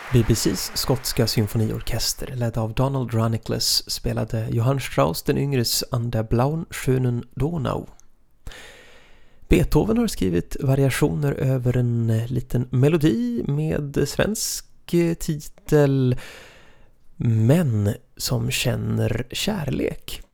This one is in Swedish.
BBCs skotska symfoniorkester ledd av Donald Runnicless spelade Johann Strauss den yngres An der blauen schönen Donau. Beethoven har skrivit variationer över en liten melodi med svensk titel Men som känner kärlek.